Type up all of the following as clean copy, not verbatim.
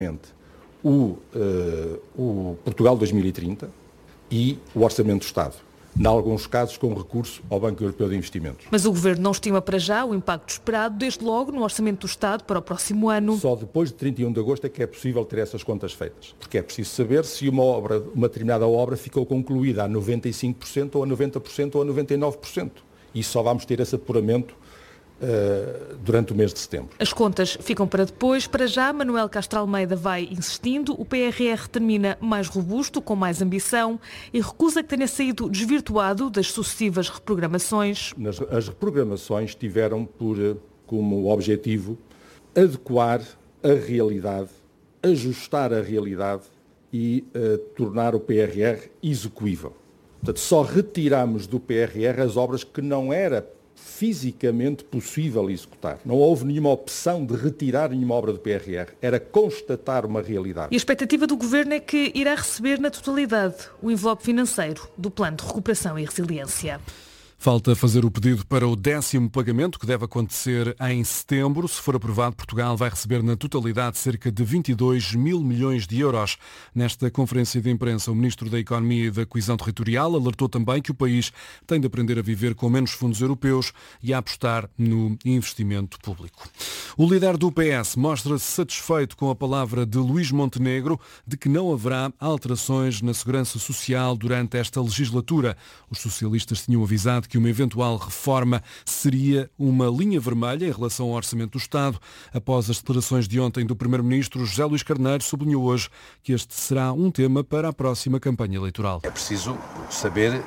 o Portugal 2030 e o Orçamento do Estado, em alguns casos com recurso ao Banco Europeu de Investimentos. Mas o Governo não estima para já o impacto esperado, desde logo no Orçamento do Estado para o próximo ano. Só depois de 31 de agosto é que é possível ter essas contas feitas, porque é preciso saber se uma determinada obra ficou concluída a 95% ou a 90% ou a 99%. E só vamos ter esse apuramento durante o mês de setembro. As contas ficam para depois. Para já, Manuel Castro Almeida vai insistindo. O PRR termina mais robusto, com mais ambição, e recusa que tenha saído desvirtuado das sucessivas reprogramações. As reprogramações tiveram como objetivo adequar a realidade, ajustar a realidade e tornar o PRR execuível. Portanto, só retiramos do PRR as obras que não era fisicamente possível executar. Não houve nenhuma opção de retirar nenhuma obra do PRR. Era constatar uma realidade. E a expectativa do Governo é que irá receber na totalidade o envelope financeiro do Plano de Recuperação e Resiliência. Falta fazer o pedido para o 10º pagamento, que deve acontecer em setembro. Se for aprovado, Portugal vai receber na totalidade cerca de 22 mil milhões de euros. Nesta conferência de imprensa, o Ministro da Economia e da Coesão Territorial alertou também que o país tem de aprender a viver com menos fundos europeus e a apostar no investimento público. O líder do PS mostra-se satisfeito com a palavra de Luís Montenegro de que não haverá alterações na segurança social durante esta legislatura. Os socialistas tinham avisado que uma eventual reforma seria uma linha vermelha em relação ao Orçamento do Estado. Após as declarações de ontem do Primeiro-Ministro, José Luís Carneiro sublinhou hoje que este será um tema para a próxima campanha eleitoral. É preciso saber,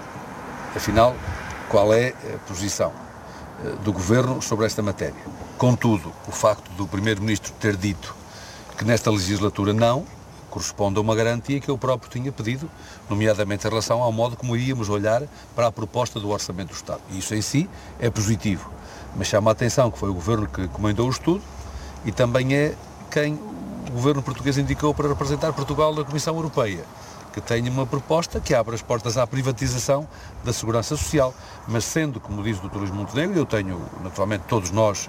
afinal, qual é a posição do Governo sobre esta matéria. Contudo, o facto do Primeiro-Ministro ter dito que nesta legislatura não corresponde a uma garantia que eu próprio tinha pedido, nomeadamente em relação ao modo como iríamos olhar para a proposta do Orçamento do Estado. E isso em si é positivo, mas chama a atenção que foi o Governo que comandou o estudo e também é quem o Governo português indicou para representar Portugal na Comissão Europeia, que tenha uma proposta que abra as portas à privatização da segurança social, mas sendo, como diz o Dr. Luís Montenegro, eu tenho, naturalmente todos nós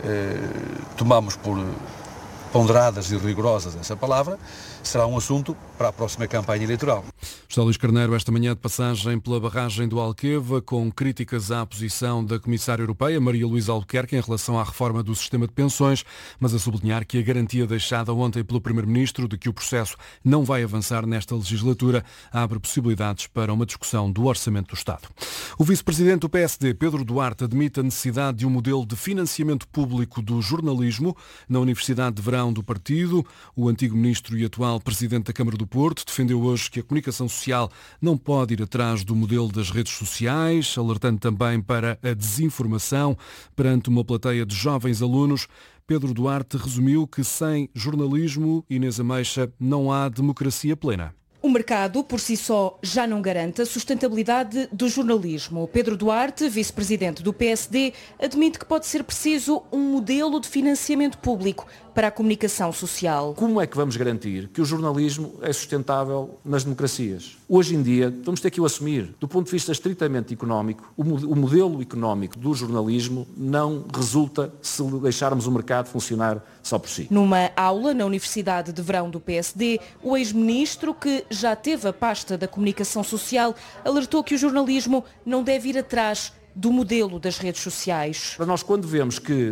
tomamos por ponderadas e rigorosas essa palavra, será um assunto para a próxima campanha eleitoral. José Luís Carneiro, esta manhã de passagem pela barragem do Alqueva, com críticas à posição da Comissária Europeia, Maria Luísa Albuquerque, em relação à reforma do sistema de pensões, mas a sublinhar que a garantia deixada ontem pelo Primeiro-Ministro de que o processo não vai avançar nesta legislatura abre possibilidades para uma discussão do Orçamento do Estado. O Vice-Presidente do PSD, Pedro Duarte, admite a necessidade de um modelo de financiamento público do jornalismo na Universidade de Verão do partido. O antigo Ministro e atual Presidente da Câmara do Porto defendeu hoje que a comunicação social não pode ir atrás do modelo das redes sociais, alertando também para a desinformação perante uma plateia de jovens alunos. Pedro Duarte resumiu que sem jornalismo, Inês Ameixa, não há democracia plena. O mercado, por si só, já não garante a sustentabilidade do jornalismo. Pedro Duarte, vice-presidente do PSD, admite que pode ser preciso um modelo de financiamento público para a comunicação social. Como é que vamos garantir que o jornalismo é sustentável nas democracias? Hoje em dia, vamos ter que o assumir. Do ponto de vista estritamente económico, o modelo económico do jornalismo não resulta se deixarmos o mercado funcionar só por si. Numa aula na Universidade de Verão do PSD, o ex-ministro, que já teve a pasta da comunicação social, alertou que o jornalismo não deve ir atrás do modelo das redes sociais. Para nós, quando vemos que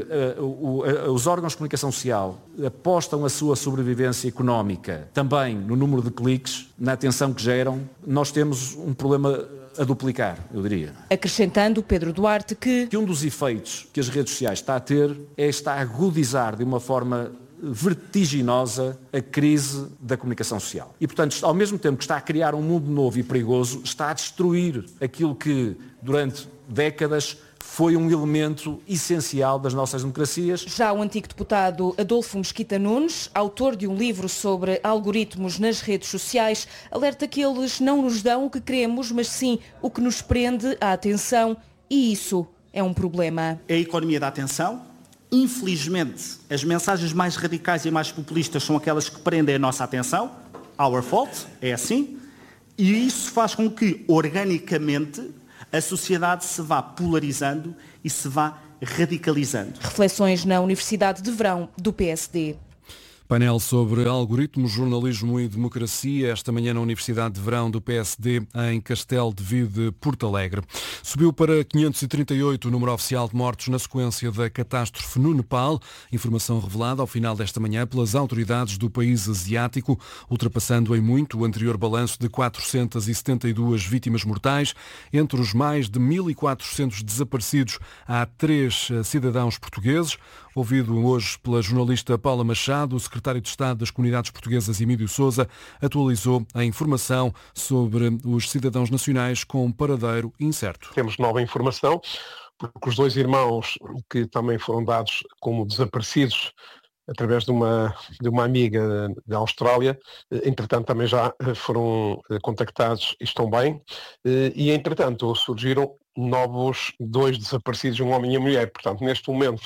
os órgãos de comunicação social apostam a sua sobrevivência económica também no número de cliques, na atenção que geram, nós temos um problema a duplicar, eu diria. Acrescentando Pedro Duarte que um dos efeitos que as redes sociais está a ter está a agudizar de uma forma vertiginosa a crise da comunicação social. E, portanto, ao mesmo tempo que está a criar um mundo novo e perigoso, está a destruir aquilo que, durante décadas, foi um elemento essencial das nossas democracias. Já o antigo deputado Adolfo Mesquita Nunes, autor de um livro sobre algoritmos nas redes sociais, alerta que eles não nos dão o que queremos, mas sim o que nos prende a atenção, e isso é um problema. É a economia da atenção. Infelizmente, as mensagens mais radicais e mais populistas são aquelas que prendem a nossa atenção. Our fault, é assim. E isso faz com que, organicamente, a sociedade se vá polarizando e se vá radicalizando. Reflexões na Universidade de Verão do PSD. Painel sobre algoritmos, jornalismo e democracia, esta manhã na Universidade de Verão do PSD em Castelo de Vide, Porto Alegre. Subiu para 538 o número oficial de mortos na sequência da catástrofe no Nepal, informação revelada ao final desta manhã pelas autoridades do país asiático, ultrapassando em muito o anterior balanço de 472 vítimas mortais. Entre os mais de 1.400 desaparecidos há 3 cidadãos portugueses. Ouvido hoje pela jornalista Paula Machado, o secretário de Estado das Comunidades Portuguesas, Emílio Sousa, atualizou a informação sobre os cidadãos nacionais com paradeiro incerto. Temos nova informação, porque os 2 irmãos que também foram dados como desaparecidos através de uma amiga da Austrália, entretanto também já foram contactados e estão bem, e entretanto surgiram novos 2 desaparecidos, um homem e uma mulher. Portanto, neste momento,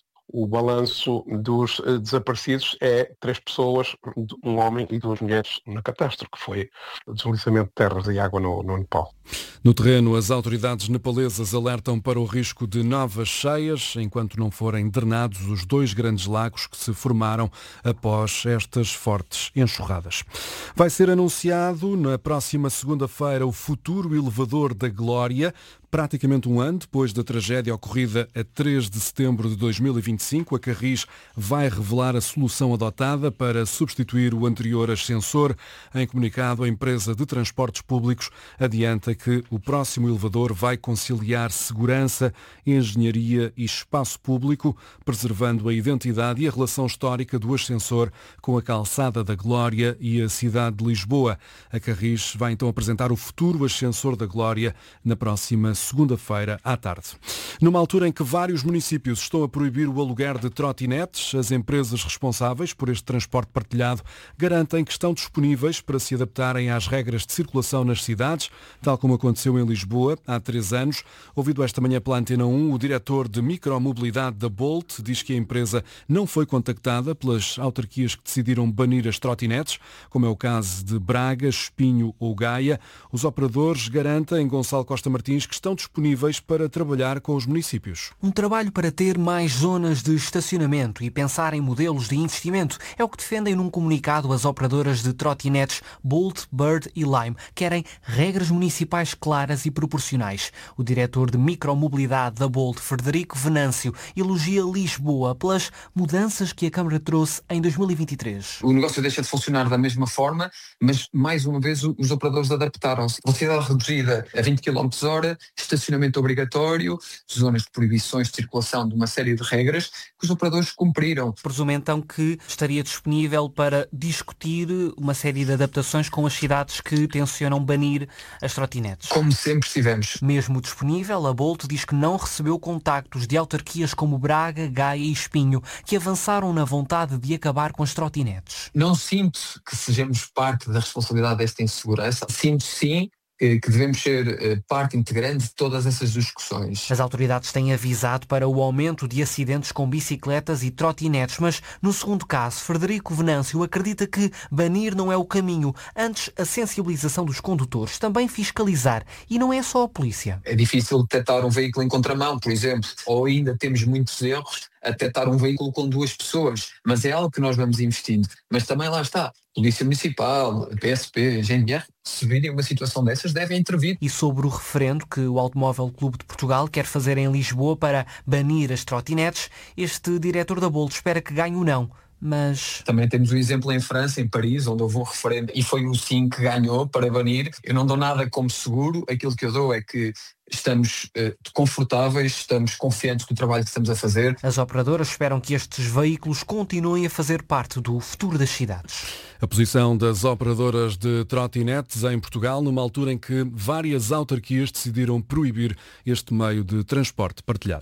o balanço dos desaparecidos é 3 pessoas, um homem e 2 mulheres na catástrofe, que foi o deslizamento de terras e água no Nepal. No terreno, as autoridades nepalesas alertam para o risco de novas cheias, enquanto não forem drenados os 2 grandes lagos que se formaram após estas fortes enxurradas. Vai ser anunciado na próxima segunda-feira o futuro elevador da Glória, praticamente um ano depois da tragédia ocorrida a 3 de setembro de 2025, a Carris vai revelar a solução adotada para substituir o anterior ascensor. Em comunicado, a empresa de transportes públicos adianta que o próximo elevador vai conciliar segurança, engenharia e espaço público, preservando a identidade e a relação histórica do ascensor com a calçada da Glória e a cidade de Lisboa. A Carris vai então apresentar o futuro ascensor da Glória na próxima segunda-feira à tarde. Numa altura em que vários municípios estão a proibir o aluguer de trotinetes, as empresas responsáveis por este transporte partilhado garantem que estão disponíveis para se adaptarem às regras de circulação nas cidades, tal como aconteceu em Lisboa há 3 anos. Ouvido esta manhã pela Antena 1, o diretor de micromobilidade da Bolt diz que a empresa não foi contactada pelas autarquias que decidiram banir as trotinetes, como é o caso de Braga, Espinho ou Gaia. Os operadores garantem, Gonçalo Costa Martins, que estão disponíveis para trabalhar com os municípios. Um trabalho para ter mais zonas de estacionamento e pensar em modelos de investimento é o que defendem num comunicado as operadoras de trotinetes Bolt, Bird e Lime. Querem regras municipais claras e proporcionais. O diretor de micromobilidade da Bolt, Frederico Venâncio, elogia Lisboa pelas mudanças que a Câmara trouxe em 2023. O negócio deixa de funcionar da mesma forma, mas mais uma vez os operadores adaptaram-se. Velocidade reduzida a 20 km/h, estacionamento obrigatório, zonas de proibições de circulação, de uma série de regras que os operadores cumpriram. Presumo então que estaria disponível para discutir uma série de adaptações com as cidades que tencionam banir as trotinetes. Como sempre estivemos. Mesmo disponível, a Bolt diz que não recebeu contactos de autarquias como Braga, Gaia e Espinho, que avançaram na vontade de acabar com as trotinetes. Não sinto que sejamos parte da responsabilidade desta insegurança. Sinto sim que devemos ser parte integrante de todas essas discussões. As autoridades têm avisado para o aumento de acidentes com bicicletas e trotinetes, mas no segundo caso, Frederico Venâncio acredita que banir não é o caminho, antes a sensibilização dos condutores, também fiscalizar, e não é só a polícia. É difícil detectar um veículo em contramão, por exemplo, ou ainda temos muitos erros a detectar um veículo com 2 pessoas, mas é algo que nós vamos investindo. Mas também lá está, Polícia Municipal, PSP, GNR, se virem uma situação dessas, devem intervir. E sobre o referendo que o Automóvel Clube de Portugal quer fazer em Lisboa para banir as trotinetes, este diretor da Bolt espera que ganhe o não. Mas também temos o exemplo em França, em Paris, onde houve um referendo e foi o sim que ganhou para banir. Eu não dou nada como seguro, aquilo que eu dou é que estamos confortáveis, estamos confiantes com o trabalho que estamos a fazer. As operadoras esperam que estes veículos continuem a fazer parte do futuro das cidades. A posição das operadoras de trotinetes em Portugal, numa altura em que várias autarquias decidiram proibir este meio de transporte partilhado.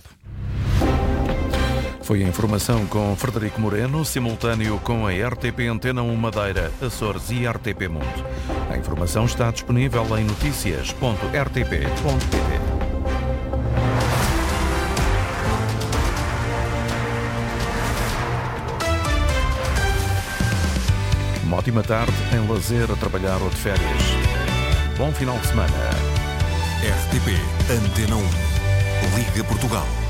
Foi a informação com Frederico Moreno, simultâneo com a RTP Antena 1 Madeira, Açores e RTP Mundo. A informação está disponível em noticias.rtp.pt. Uma ótima tarde em lazer, a trabalhar ou de férias. Bom final de semana. RTP Antena 1. Liga Portugal.